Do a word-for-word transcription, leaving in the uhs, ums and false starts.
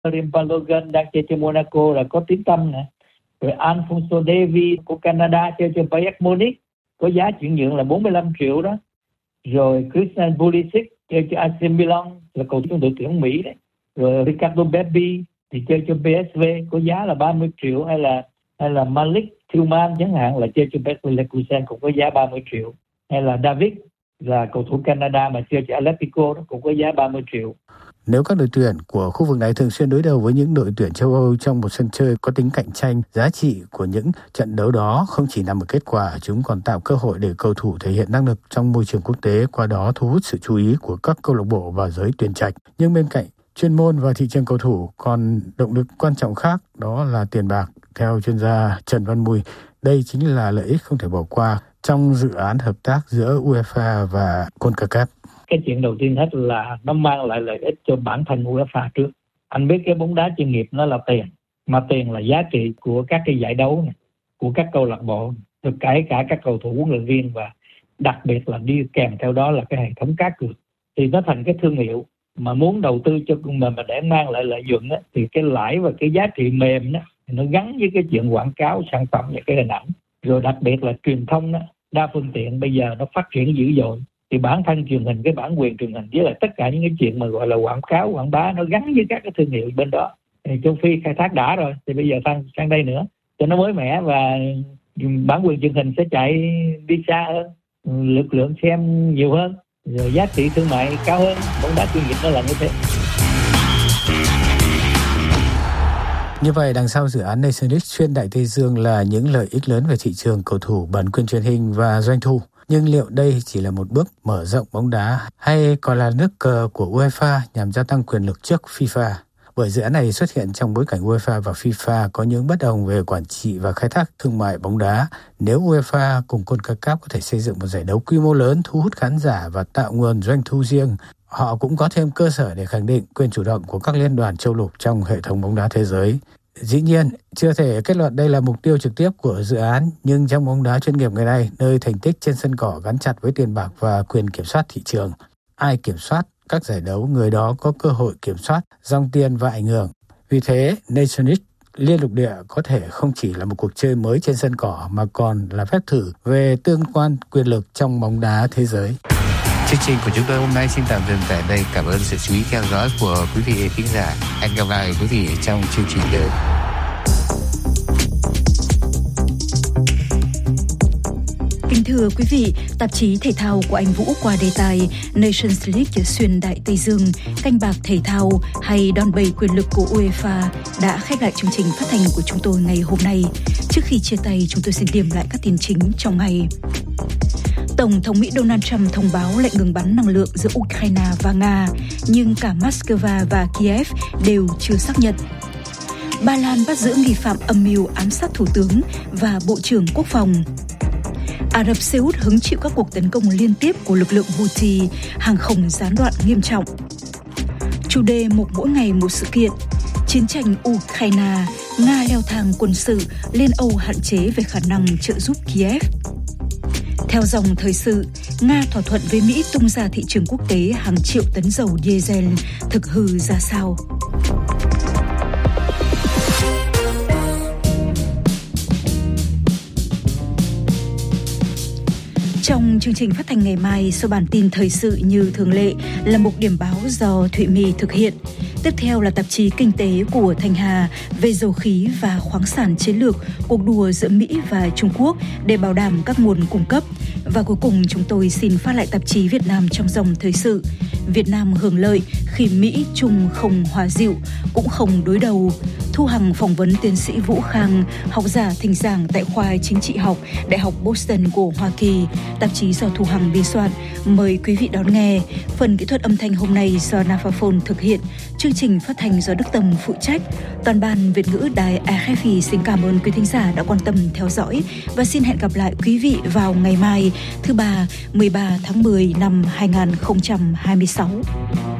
Karim Balogun đang chơi cho Monaco là có tiếng tăm nè. Rồi Alphonso Davies của Canada chơi cho Bayern Munich có giá chuyển nhượng là bốn mươi lăm triệu đó. Rồi Christian Pulisic chơi cho a xê Milan là cầu thủ đội tuyển Mỹ đấy. Rồi Ricardo Pepi thì chơi cho pê ét vê có giá là ba mươi triệu, hay là hay là Malik Tillman chẳng hạn là chơi cho Bayer Leverkusen cũng có giá ba mươi triệu, hay là David là cầu thủ Canada mà chơi cho Atletico đó cũng có giá ba mươi triệu. Nếu các đội tuyển của khu vực này thường xuyên đối đầu với những đội tuyển châu Âu trong một sân chơi có tính cạnh tranh, giá trị của những trận đấu đó không chỉ nằm ở kết quả, chúng còn tạo cơ hội để cầu thủ thể hiện năng lực trong môi trường quốc tế, qua đó thu hút sự chú ý của các câu lạc bộ và giới tuyển trạch. Nhưng bên cạnh chuyên môn và thị trường cầu thủ còn động lực quan trọng khác, đó là tiền bạc. Theo chuyên gia Trần Văn Mùi, đây chính là lợi ích không thể bỏ qua trong dự án hợp tác giữa UEFA và CONCACAF. Cái chuyện đầu tiên hết là nó mang lại lợi ích cho bản thân UEFA trước. Anh biết cái bóng đá chuyên nghiệp nó là tiền, mà tiền là giá trị của các cái giải đấu này, của các câu lạc bộ, được kể cả các cầu thủ, huấn luyện viên, và đặc biệt là đi kèm theo đó là cái hệ thống cá cược. Thì nó thành cái thương hiệu mà muốn đầu tư cho mà mà để mang lại lợi nhuận á, thì cái lãi và cái giá trị mềm đó nó gắn với cái chuyện quảng cáo sản phẩm và cái hình ảnh. Rồi đặc biệt là truyền thông đó, đa phương tiện bây giờ nó phát triển dữ dội. Thì bản thân truyền hình, cái bản quyền truyền hình với lại tất cả những cái chuyện mà gọi là quảng cáo, quảng bá nó gắn với các cái thương hiệu bên đó. Thì châu Phi khai thác đã rồi, thì bây giờ sang sang đây nữa cho nó mới mẻ, và bản quyền truyền hình sẽ chạy đi xa hơn, lực lượng xem nhiều hơn, rồi giá trị thương mại cao hơn. Bóng đá chuyên nghiệp nó là như thế. Như vậy, đằng sau dự án Nations League xuyên Đại Tây Dương là những lợi ích lớn về thị trường cầu thủ, bản quyền truyền hình và doanh thu. Nhưng liệu đây chỉ là một bước mở rộng bóng đá hay còn là nước cờ của UEFA nhằm gia tăng quyền lực trước FIFA? Bởi dự án này xuất hiện trong bối cảnh UEFA và FIFA có những bất đồng về quản trị và khai thác thương mại bóng đá. Nếu UEFA cùng CONCACAF có thể xây dựng một giải đấu quy mô lớn, thu hút khán giả và tạo nguồn doanh thu riêng, họ cũng có thêm cơ sở để khẳng định quyền chủ động của các liên đoàn châu lục trong hệ thống bóng đá thế giới. Dĩ nhiên, chưa thể kết luận đây là mục tiêu trực tiếp của dự án, nhưng trong bóng đá chuyên nghiệp ngày nay, nơi thành tích trên sân cỏ gắn chặt với tiền bạc và quyền kiểm soát thị trường, ai kiểm soát các giải đấu, người đó có cơ hội kiểm soát dòng tiền và ảnh hưởng. Vì thế, Nations League liên lục địa có thể không chỉ là một cuộc chơi mới trên sân cỏ mà còn là phép thử về tương quan quyền lực trong bóng đá thế giới. Chương trình của chúng tôi hôm nay xin tạm dừng tại đây. Cảm ơn sự chú ý theo dõi của quý vị khán giả. Hẹn gặp lại quý vị trong chương trình tới. Kính thưa quý vị, tạp chí thể thao của Anh Vũ qua đề tài Nations League xuyên Đại Tây Dương, canh bạc thể thao hay đòn bẩy quyền lực của UEFA đã khép lại chương trình phát thanh của chúng tôi ngày hôm nay. Trước khi chia tay, chúng tôi xin điểm lại các tin chính trong ngày. Tổng thống Mỹ Donald Trump thông báo lệnh ngừng bắn năng lượng giữa Ukraine và Nga, nhưng cả Moscow và Kiev đều chưa xác nhận. Ba Lan bắt giữ nghi phạm âm mưu ám sát thủ tướng và bộ trưởng quốc phòng. Ả Rập Xê Út hứng chịu các cuộc tấn công liên tiếp của lực lượng Houthi, hàng không gián đoạn nghiêm trọng. Chủ đề một mỗi ngày một sự kiện, chiến tranh Ukraine, Nga leo thang quân sự, Liên Âu hạn chế về khả năng trợ giúp Kiev. Theo dòng thời sự, Nga thỏa thuận với Mỹ tung ra thị trường quốc tế hàng triệu tấn dầu diesel, thực hư ra sao? Trong chương trình phát thanh ngày mai, sau bản tin thời sự như thường lệ là mục điểm báo do Thụy My thực hiện. Tiếp theo là tạp chí kinh tế của Thanh Hà về dầu khí và khoáng sản chiến lược, cuộc đua giữa Mỹ và Trung Quốc để bảo đảm các nguồn cung cấp. Và cuối cùng chúng tôi xin phát lại tạp chí Việt Nam trong dòng thời sự. Việt Nam hưởng lợi khi Mỹ Trung không hòa dịu, cũng không đối đầu. Thu Hằng phỏng vấn tiến sĩ Vũ Khang, học giả thỉnh giảng tại khoa chính trị học Đại học Boston của Hoa Kỳ. Tạp chí do Thu Hằng biên soạn. Mời quý vị đón nghe. Phần kỹ thuật âm thanh hôm nay do Nafaphone thực hiện. Chương trình phát thanh do Đức Tâm phụ trách. Toàn ban Việt ngữ Đài a ép pê xin cảm ơn quý thính giả đã quan tâm theo dõi và xin hẹn gặp lại quý vị vào ngày mai, thứ ba, mười ba tháng mười năm hai nghìn không trăm hai mươi sáu.